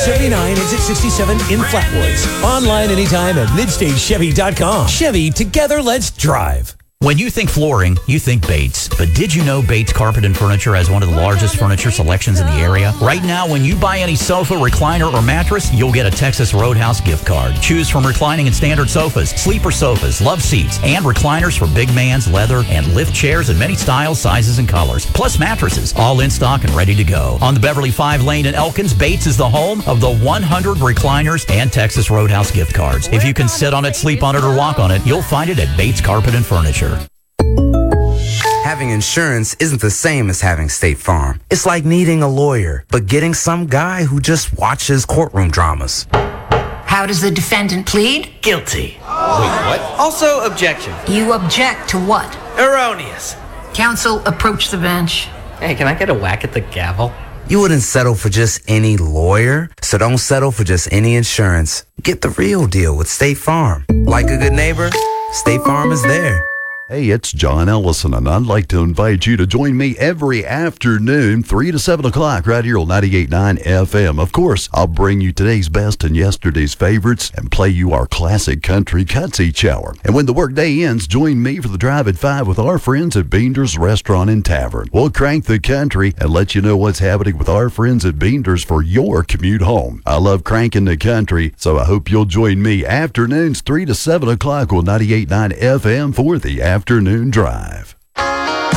79, exit 67 in Flatwoods. Online anytime at MidstateChevy.com. Chevy, together let's drive. When you think flooring, you think Bates. But did you know Bates Carpet and Furniture has one of the largest furniture selections in the area? Right now, when you buy any sofa, recliner, or mattress, you'll get a Texas Roadhouse gift card. Choose from reclining and standard sofas, sleeper sofas, love seats, and recliners for big man's, leather, and lift chairs in many styles, sizes, and colors. Plus mattresses, all in stock and ready to go. On the Beverly 5 Lane in Elkins, Bates is the home of the 100 recliners and Texas Roadhouse gift cards. If you can sit on it, sleep on it, or walk on it, you'll find it at Bates Carpet and Furniture. Having insurance isn't the same as having State Farm. It's like needing a lawyer, but getting some guy who just watches courtroom dramas. How does the defendant plead? Guilty. Wait, what? Also, objection. You object to what? Erroneous. Counsel, approach the bench. Hey, can I get a whack at the gavel? You wouldn't settle for just any lawyer, so don't settle for just any insurance. Get the real deal with State Farm. Like a good neighbor, State Farm is there. Hey, it's John Ellison, and I'd like to invite you to join me every afternoon, 3 to 7 o'clock, right here on 98.9 FM. Of course, I'll bring you today's best and yesterday's favorites and play you our classic country cuts each hour. And when the workday ends, join me for the Drive at 5 with our friends at Beender's Restaurant and Tavern. We'll crank the country and let you know what's happening with our friends at Beender's for your commute home. I love cranking the country, so I hope you'll join me afternoons, 3 to 7 o'clock on 98.9 FM for the Afternoon Drive.